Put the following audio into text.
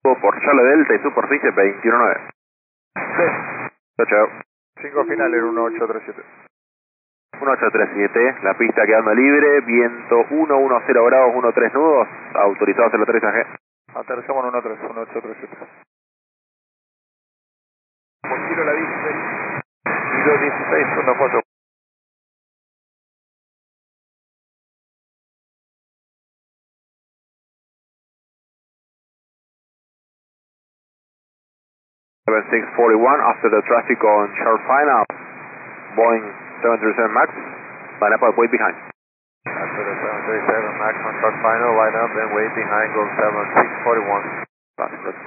por Charlie Delta y Superficie 219. Sí. Chao, chao. 5 final en 1837. 1837, la pista quedando libre, viento 110 grados, 13 nudos, autorizados el aterrizaje. Aterrizamos en 1837. Por kilo la 16. Kilo 16, 14. 7641, after the traffic on short final, Boeing 737 MAX, line up and wait behind. After the 737 Max on short final, line up and wait behind, go 7641.